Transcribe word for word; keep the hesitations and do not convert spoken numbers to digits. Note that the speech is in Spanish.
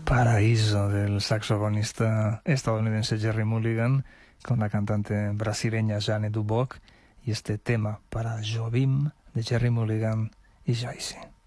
Paraíso del saxofonista estadounidense Gerry Mulligan con la cantante brasileña Jane Duboc y este tema para Jobim de Gerry Mulligan y Joyce.